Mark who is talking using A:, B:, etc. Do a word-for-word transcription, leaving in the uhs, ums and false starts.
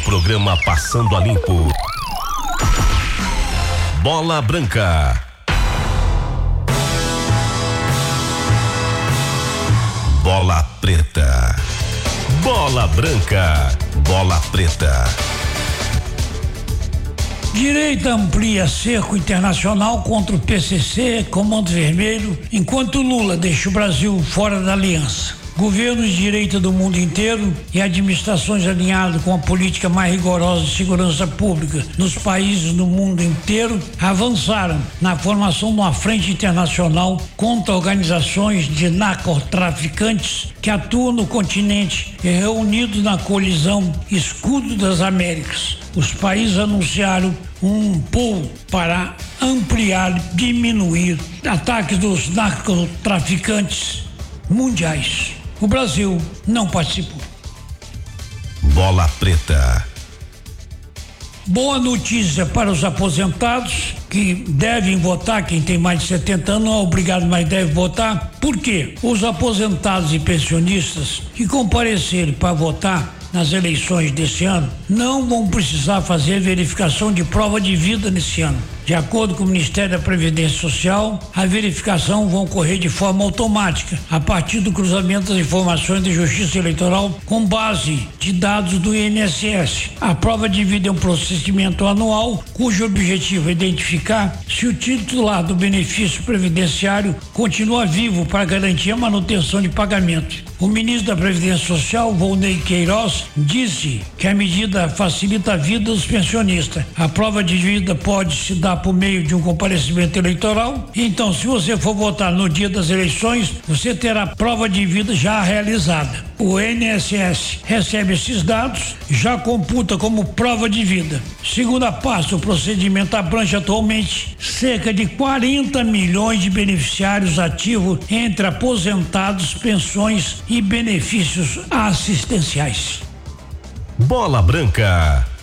A: programa Passando a Limpo. Bola Branca. Bola Preta. Bola Branca. Bola Preta.
B: Direita amplia cerco internacional contra o P C C, Comando Vermelho, enquanto Lula deixa o Brasil fora da aliança. Governos de direita do mundo inteiro e administrações alinhadas com a política mais rigorosa de segurança pública nos países do mundo inteiro avançaram na formação de uma frente internacional contra organizações de narcotraficantes que atuam no continente e reunidos na coalizão Escudo das Américas. Os países anunciaram um pool para ampliar e diminuir ataques dos narcotraficantes mundiais. O Brasil não participou.
A: Bola Preta.
B: Boa notícia para os aposentados que devem votar. Quem tem mais de setenta anos não é obrigado, mas deve votar. Por quê? Os aposentados e pensionistas que comparecerem para votar nas eleições desse ano não vão precisar fazer verificação de prova de vida nesse ano. De acordo com o Ministério da Previdência Social, a verificação vai ocorrer de forma automática, a partir do cruzamento das informações da Justiça Eleitoral com base de dados do I N S S. A prova de vida é um procedimento anual, cujo objetivo é identificar se o titular do benefício previdenciário continua vivo para garantir a manutenção de pagamento. O ministro da Previdência Social, Volney Queiroz, disse que a medida facilita a vida dos pensionistas. A prova de vida pode se dar por meio de um comparecimento eleitoral. Então, se você for votar no dia das eleições, você terá prova de vida já realizada. O I N S S recebe esses dados, já computa como prova de vida. Segundo a pasta, o procedimento abrange atualmente cerca de quarenta milhões de beneficiários ativos entre aposentados, pensões e benefícios assistenciais.
A: Bola Branca.